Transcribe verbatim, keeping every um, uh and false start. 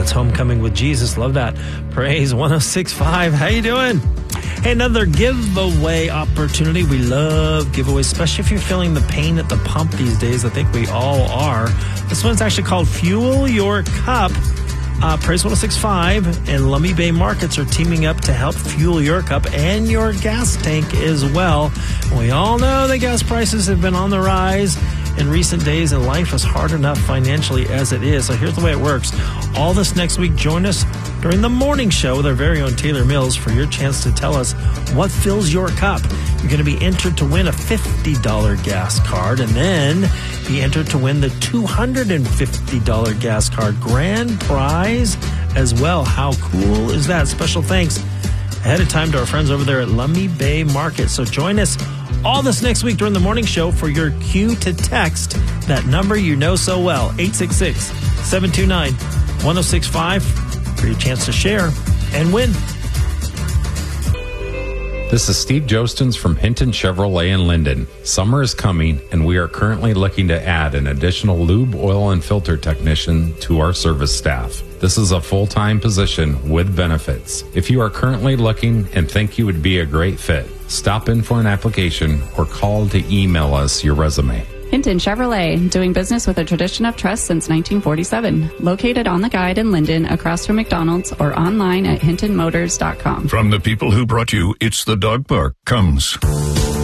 That's Homecoming with Jesus. Love that. Praise one oh six point five. How you doing? Hey, another giveaway opportunity. We love giveaways, especially if you're feeling the pain at the pump these days. I think we all are. This one's actually called Fuel Your Cup. Uh, Praise one oh six point five and Lummi Bay Markets are teaming up to help fuel your cup and your gas tank as well. We all know that gas prices have been on the rise in recent days, and life is hard enough financially as it is. So here's the way it works. All this next week, join us during the morning show with our very own Taylor Mills for your chance to tell us what fills your cup. You're going to be entered to win a fifty dollars gas card, and then be entered to win the two hundred fifty dollars gas card grand prize as well. How cool is that? Special thanks ahead of time to our friends over there at Lummi Bay Market. So join us all this next week during the morning show for your cue to text that number you know so well, eight six six, seven two nine, one oh six five, for your chance to share and win. This is Steve Jostens from Hinton Chevrolet in Linden. Summer is coming, and we are currently looking to add an additional lube, oil, and filter technician to our service staff. This is a full-time position with benefits. If you are currently looking and think you would be a great fit, stop in for an application or call to email us your resume. Hinton Chevrolet, doing business with a tradition of trust since nineteen forty-seven. Located on the Guide in Linden, across from McDonald's, or online at hinton motors dot com. From the people who brought you It's the Dog Park comes